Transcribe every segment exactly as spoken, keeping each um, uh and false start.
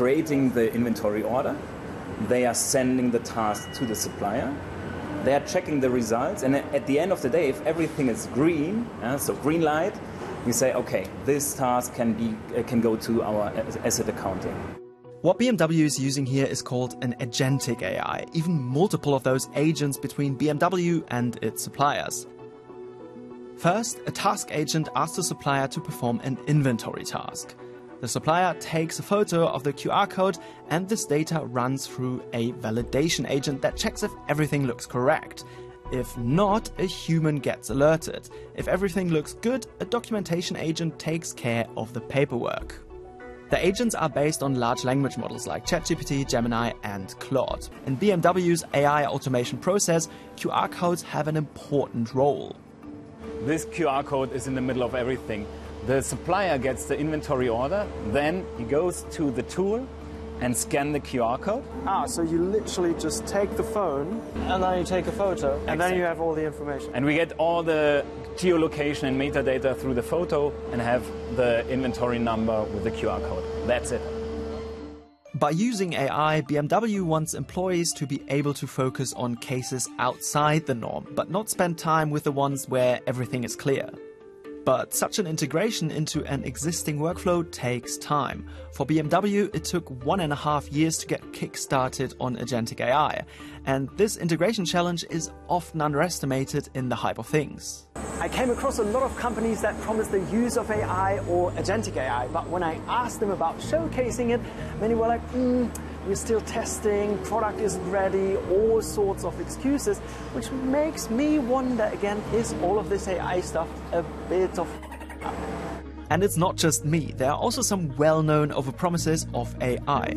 creating the inventory order, they are sending the task to the supplier, they are checking the results, and at the end of the day, if everything is green, uh, so green light, we say, okay, this task can be uh, can go to our asset accounting. What B M W is using here is called an agentic A I, even multiple of those agents between B M W and its suppliers. First, a task agent asks the supplier to perform an inventory task. The supplier takes a photo of the Q R code, and this data runs through a validation agent that checks if everything looks correct. If not, a human gets alerted. If everything looks good, a documentation agent takes care of the paperwork. The agents are based on large language models like ChatGPT, Gemini, and Claude. In B M W's A I automation process, Q R codes have an important role. This Q R code is in the middle of everything. The supplier gets the inventory order, then he goes to the tool and scan the Q R code. Ah, so you literally just take the phone and then you take a photo and Exactly. then you have all the information. And we get all the geolocation and metadata through the photo and have the inventory number with the Q R code. That's it. By using A I, B M W wants employees to be able to focus on cases outside the norm, but not spend time with the ones where everything is clear. But such an integration into an existing workflow takes time. For B M W, it took one and a half years to get kick-started on agentic A I. And this integration challenge is often underestimated in the hype of things. I came across a lot of companies that promise the use of A I or agentic A I, but when I asked them about showcasing it, many were like, mm, we're still testing, product isn't ready, all sorts of excuses, which makes me wonder again, is all of this A I stuff a bit of... And it's not just me, there are also some well-known overpromises of A I.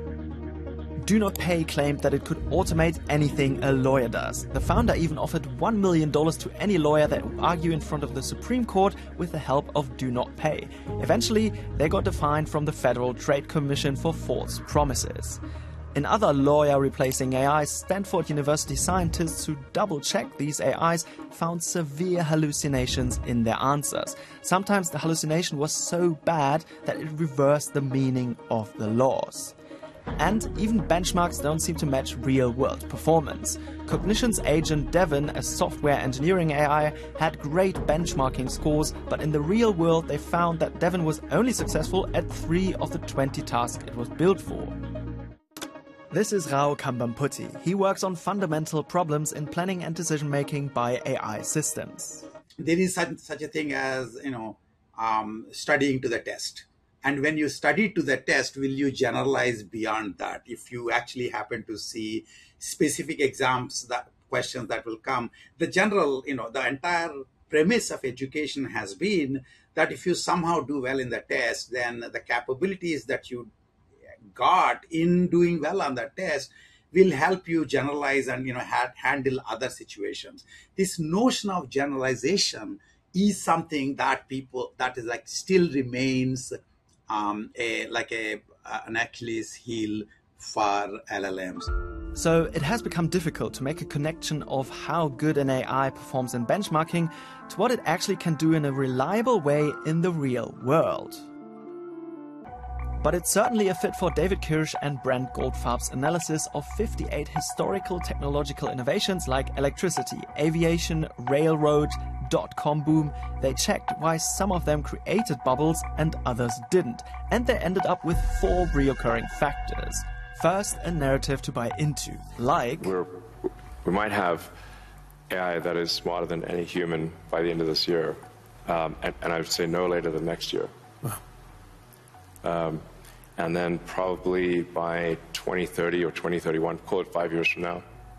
Do Not Pay claimed that it could automate anything a lawyer does. The founder even offered one million dollars to any lawyer that would argue in front of the Supreme Court with the help of Do Not Pay. Eventually, they got a fine from the Federal Trade Commission for false promises. In other lawyer-replacing A Is, Stanford University scientists who double-checked these A Is found severe hallucinations in their answers. Sometimes the hallucination was so bad that it reversed the meaning of the laws. And even benchmarks don't seem to match real-world performance. Cognition's agent Devin, a software engineering A I, had great benchmarking scores, but in the real world they found that Devin was only successful at three of the twenty tasks it was built for. This is Rao Kambamputti. He works on fundamental problems in planning and decision-making by A I systems. There is such, such a thing as, you know, um, studying to the test. And when you study to the test, will you generalize beyond that? If you actually happen to see specific exams, that questions that will come, the general, you know, the entire premise of education has been that if you somehow do well in the test, then the capabilities that you got in doing well on the test will help you generalize and, you know, ha- handle other situations. This notion of generalization is something that people, that is like still remains Um, a, like a, uh, an Achilles heel for L L Ms. So it has become difficult to make a connection of how good an A I performs in benchmarking to what it actually can do in a reliable way in the real world. But it's certainly a fit for David Kirsch and Brent Goldfarb's analysis of fifty-eight historical technological innovations like electricity, aviation, railroad, dot-com boom. They checked why some of them created bubbles and others didn't. And they ended up with four reoccurring factors. First, a narrative to buy into, like... We're, we might have A I that is smarter than any human by the end of this year. Um, and, and I would say no later than next year. Um, and then probably by twenty thirty or twenty thirty-one, call it five years from now,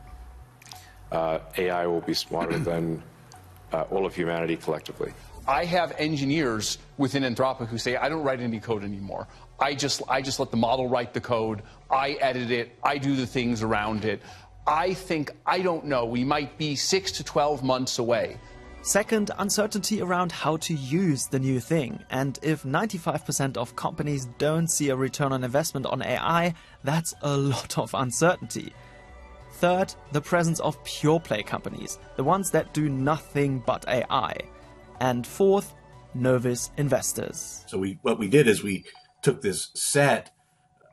uh, A I will be smarter than uh, all of humanity collectively. I have engineers within Anthropic who say, I don't write any code anymore. I just, I just let the model write the code. I edit it. I do the things around it. I think, I don't know, we might be six to twelve months away. Second, uncertainty around how to use the new thing. And if ninety-five percent of companies don't see a return on investment on A I, that's a lot of uncertainty. Third, the presence of pure play companies, the ones that do nothing but A I. And fourth, novice investors. So we, what we did is we took this set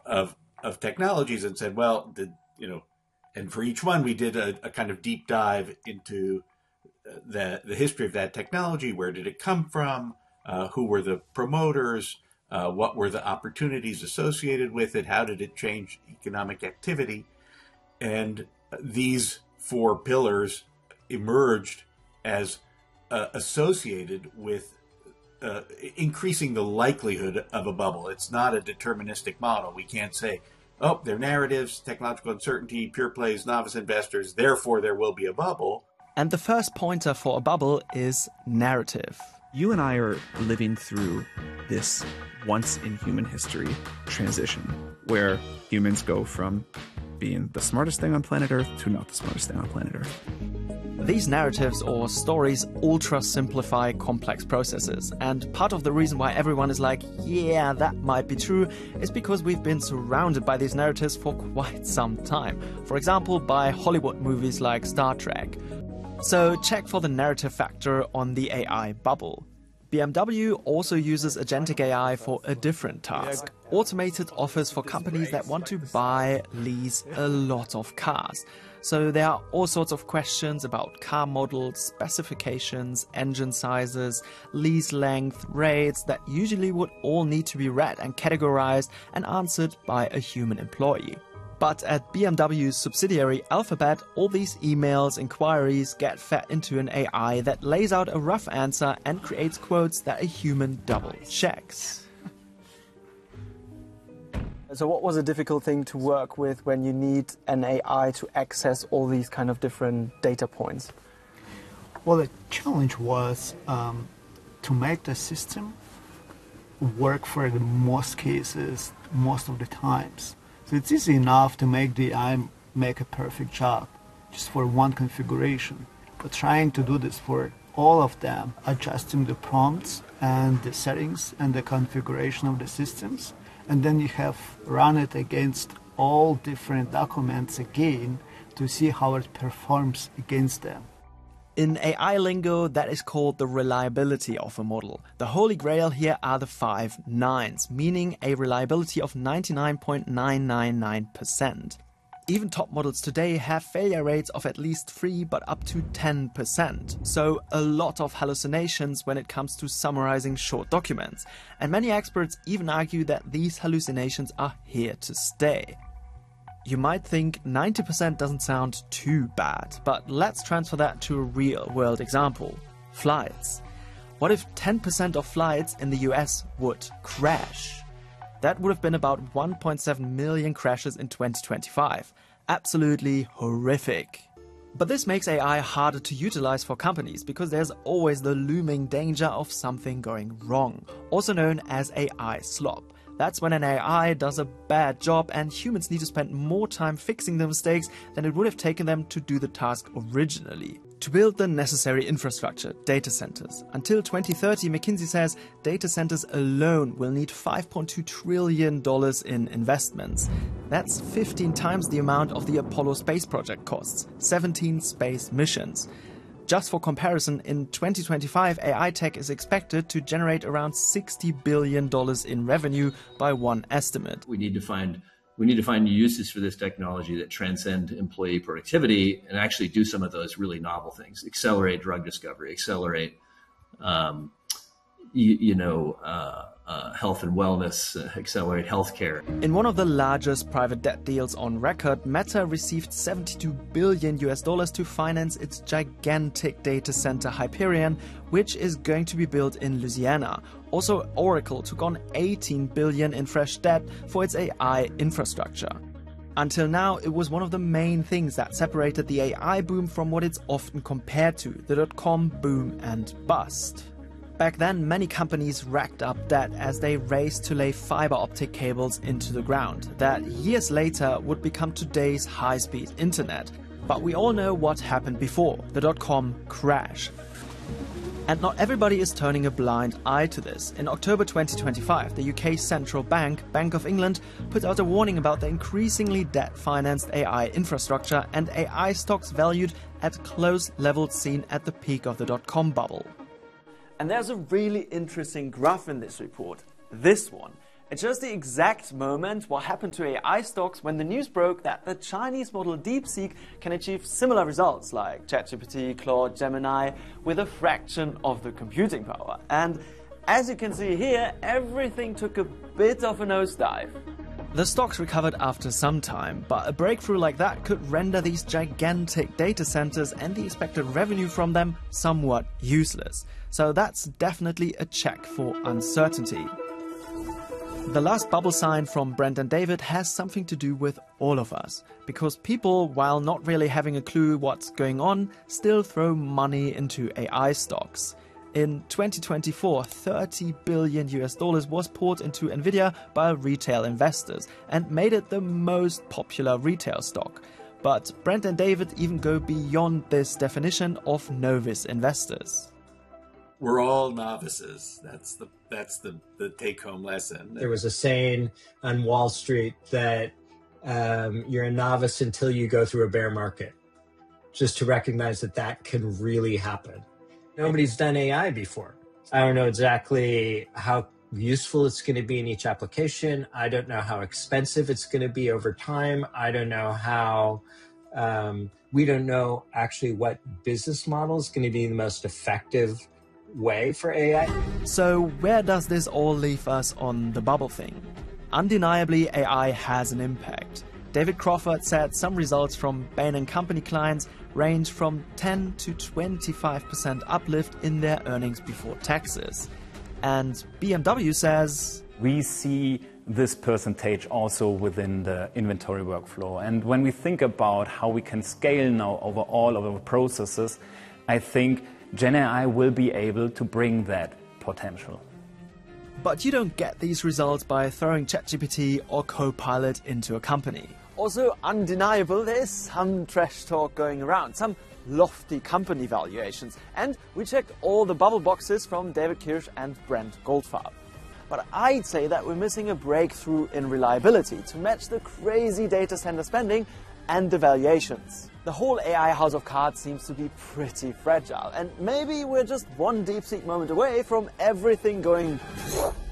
of of technologies and said, well, did, you know, and for each one we did a, a kind of deep dive into the the history of that technology. Where did it come from? Uh, who were the promoters? Uh, what were the opportunities associated with it? How did it change economic activity? And these four pillars emerged as uh, associated with uh, increasing the likelihood of a bubble. It's not a deterministic model. We can't say, oh, they're narratives, technological uncertainty, pure plays, novice investors, therefore there will be a bubble. And the first pointer for a bubble is narrative. You and I are living through this once in human history transition where humans go from being the smartest thing on planet Earth to not the smartest thing on planet Earth. These narratives or stories ultra simplify complex processes, and part of the reason why everyone is like, yeah, that might be true, is because we've been surrounded by these narratives for quite some time. For example, by Hollywood movies like Star Trek. So check for the narrative factor on the A I bubble. B M W also uses agentic A I for a different task. Automated offers for companies that want to buy, lease a lot of cars. So there are all sorts of questions about car models, specifications, engine sizes, lease length, rates that usually would all need to be read and categorized and answered by a human employee. But at B M W's subsidiary Alphabet, all these emails, inquiries get fed into an A I that lays out a rough answer and creates quotes that a human double checks. So what was a difficult thing to work with when you need an A I to access all these kind of different data points? Well, the challenge was um, to make the system work for the most cases, most of the times. So it's easy enough to make the A I make a perfect job just for one configuration. But trying to do this for all of them, adjusting the prompts and the settings and the configuration of the systems, and then you have run it against all different documents again to see how it performs against them. In A I lingo, that is called the reliability of a model. The holy grail here are the five nines, meaning a reliability of ninety-nine point nine nine nine percent. Even top models today have failure rates of at least three but up to ten percent. So a lot of hallucinations when it comes to summarizing short documents. And many experts even argue that these hallucinations are here to stay. You might think ninety percent doesn't sound too bad, but let's transfer that to a real-world example. Flights. What if ten percent of flights in the U S would crash? That would have been about one point seven million crashes in twenty twenty-five. Absolutely horrific. But this makes A I harder to utilize for companies because there's always the looming danger of something going wrong, also known as A I slop. That's when an A I does a bad job and humans need to spend more time fixing the mistakes than it would have taken them to do the task originally. To build the necessary infrastructure, data centers. Until twenty thirty, McKinsey says data centers alone will need five point two trillion dollars in investments. That's fifteen times the amount of the Apollo space project costs, seventeen space missions. Just for comparison, in twenty twenty-five, A I tech is expected to generate around sixty billion dollars in revenue by one estimate. We need to find we need to find new uses for this technology that transcend employee productivity and actually do some of those really novel things, accelerate drug discovery, accelerate, um, you, you know, uh, uh, health and wellness, uh, accelerate healthcare. In one of the largest private debt deals on record, Meta received seventy-two billion U S dollars to finance its gigantic data center Hyperion, which is going to be built in Louisiana. Also, Oracle took on eighteen billion in fresh debt for its A I infrastructure. Until now, it was one of the main things that separated the A I boom from what it's often compared to, the dot-com boom and bust. Back then, many companies racked up debt as they raced to lay fiber optic cables into the ground that years later would become today's high-speed internet. But we all know what happened before, the dot-com crash. And not everybody is turning a blind eye to this. In October twenty twenty-five, the U K's central bank, Bank of England, put out a warning about the increasingly debt-financed A I infrastructure and A I stocks valued at close levels seen at the peak of the dot-com bubble. And there's a really interesting graph in this report, this one. It's just the exact moment what happened to A I stocks when the news broke that the Chinese model DeepSeek can achieve similar results like ChatGPT, Claude, Gemini with a fraction of the computing power. And as you can see here, everything took a bit of a nosedive. The stocks recovered after some time, but a breakthrough like that could render these gigantic data centers and the expected revenue from them somewhat useless. So that's definitely a check for uncertainty. The last bubble sign from Brent and David has something to do with all of us, because people, while not really having a clue what's going on, still throw money into A I stocks. In twenty twenty-four, thirty billion U S dollars was poured into Nvidia by retail investors and made it the most popular retail stock. But Brent and David even go beyond this definition of novice investors. We're all novices. That's the that's the, the take-home lesson. There was a saying on Wall Street that um, you're a novice until you go through a bear market. Just to recognize that that can really happen. Nobody's done A I before. I don't know exactly how useful it's going to be in each application. I don't know how expensive it's going to be over time. I don't know how, um, we don't know actually what business model is going to be the most effective way for A I. So where does this all leave us on the bubble thing? Undeniably, A I has an impact. David Crawford said some results from Bain and Company clients range from ten to twenty-five percent uplift in their earnings before taxes. And B M W says, we see this percentage also within the inventory workflow. And when we think about how we can scale now over all of our processes, I think Gen A I will be able to bring that potential. But you don't get these results by throwing ChatGPT or Copilot into a company. Also undeniable, there is some trash talk going around, some lofty company valuations. And we checked all the bubble boxes from David Kirsch and Brent Goldfarb. But I'd say that we're missing a breakthrough in reliability to match the crazy data center spending and the valuations. The whole A I house of cards seems to be pretty fragile, and maybe we're just one DeepSeek moment away from everything going